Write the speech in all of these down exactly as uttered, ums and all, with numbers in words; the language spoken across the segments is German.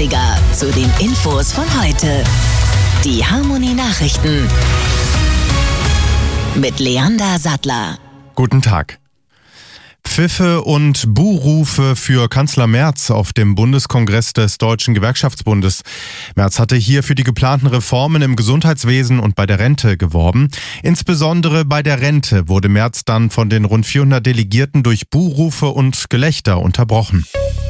achtziger zu den Infos von heute. Die Harmonie Nachrichten mit Leander Sattler. Guten Tag. Pfiffe und Buhrufe für Kanzler Merz auf dem Bundeskongress des Deutschen Gewerkschaftsbundes. Merz hatte hier für die geplanten Reformen im Gesundheitswesen und bei der Rente geworben. Insbesondere bei der Rente wurde Merz dann von den rund vierhundert Delegierten durch Buhrufe und Gelächter unterbrochen.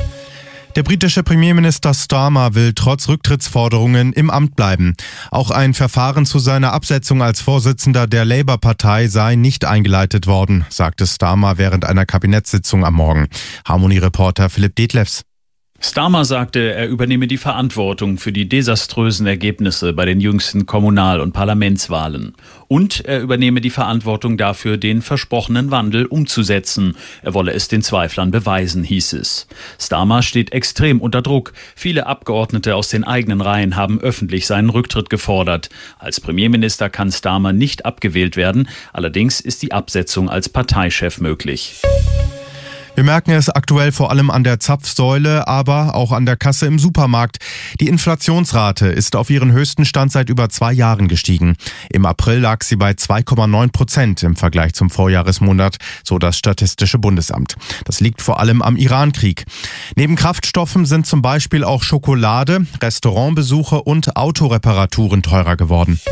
Der britische Premierminister Starmer will trotz Rücktrittsforderungen im Amt bleiben. Auch ein Verfahren zu seiner Absetzung als Vorsitzender der Labour-Partei sei nicht eingeleitet worden, sagte Starmer während einer Kabinettssitzung am Morgen. Harmonie-Reporter Philipp Detlefs. Starmer sagte, er übernehme die Verantwortung für die desaströsen Ergebnisse bei den jüngsten Kommunal- und Parlamentswahlen. Und er übernehme die Verantwortung dafür, den versprochenen Wandel umzusetzen. Er wolle es den Zweiflern beweisen, hieß es. Starmer steht extrem unter Druck. Viele Abgeordnete aus den eigenen Reihen haben öffentlich seinen Rücktritt gefordert. Als Premierminister kann Starmer nicht abgewählt werden. Allerdings ist die Absetzung als Parteichef möglich. Wir merken es aktuell vor allem an der Zapfsäule, aber auch an der Kasse im Supermarkt. Die Inflationsrate ist auf ihren höchsten Stand seit über zwei Jahren gestiegen. Im April lag sie bei zwei Komma neun Prozent im Vergleich zum Vorjahresmonat, so das Statistische Bundesamt. Das liegt vor allem am Iran-Krieg. Neben Kraftstoffen sind zum Beispiel auch Schokolade, Restaurantbesuche und Autoreparaturen teurer geworden.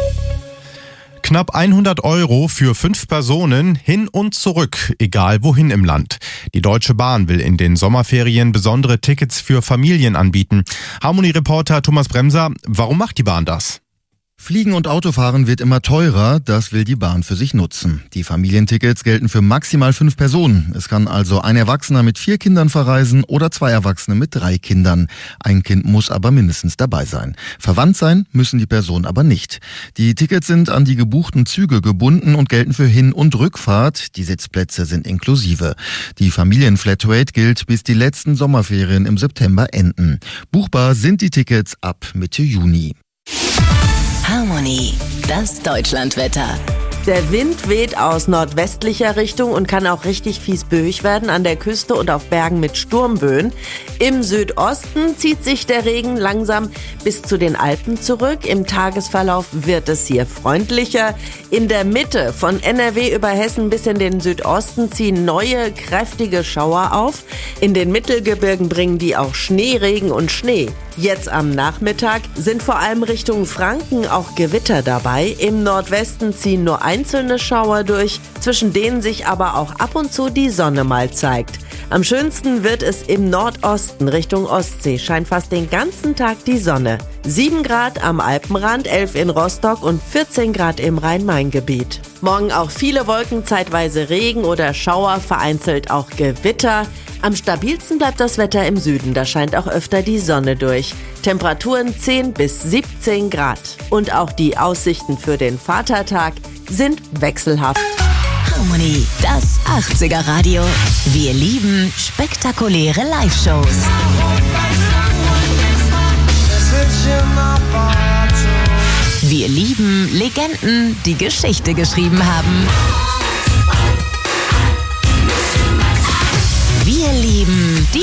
Knapp hundert Euro für fünf Personen hin und zurück, egal wohin im Land. Die Deutsche Bahn will in den Sommerferien besondere Tickets für Familien anbieten. Harmonie-Reporter Thomas Bremser, warum macht die Bahn das? Fliegen und Autofahren wird immer teurer, das will die Bahn für sich nutzen. Die Familientickets gelten für maximal fünf Personen. Es kann also ein Erwachsener mit vier Kindern verreisen oder zwei Erwachsene mit drei Kindern. Ein Kind muss aber mindestens dabei sein. Verwandt sein müssen die Personen aber nicht. Die Tickets sind an die gebuchten Züge gebunden und gelten für Hin- und Rückfahrt. Die Sitzplätze sind inklusive. Die Familienflatrate gilt, bis die letzten Sommerferien im September enden. Buchbar sind die Tickets ab Mitte Juni. Harmonie, das Deutschlandwetter. Der Wind weht aus nordwestlicher Richtung und kann auch richtig fies böig werden an der Küste und auf Bergen mit Sturmböen. Im Südosten zieht sich der Regen langsam bis zu den Alpen zurück. Im Tagesverlauf wird es hier freundlicher. In der Mitte von N R W über Hessen bis in den Südosten ziehen neue, kräftige Schauer auf. In den Mittelgebirgen bringen die auch Schneeregen und Schnee. Jetzt am Nachmittag sind vor allem Richtung Franken auch Gewitter dabei. Im Nordwesten ziehen nur einzelne Schauer durch, zwischen denen sich aber auch ab und zu die Sonne mal zeigt. Am schönsten wird es im Nordosten Richtung Ostsee, scheint fast den ganzen Tag die Sonne. sieben Grad am Alpenrand, elf in Rostock und vierzehn Grad im Rhein-Main-Gebiet. Morgen auch viele Wolken, zeitweise Regen oder Schauer, vereinzelt auch Gewitter. Am stabilsten bleibt das Wetter im Süden, da scheint auch öfter die Sonne durch. Temperaturen zehn bis siebzehn Grad. Und auch die Aussichten für den Vatertag sind wechselhaft. Harmonie, das achtziger Radio. Wir lieben spektakuläre Live-Shows. Wir lieben Legenden, die Geschichte geschrieben haben.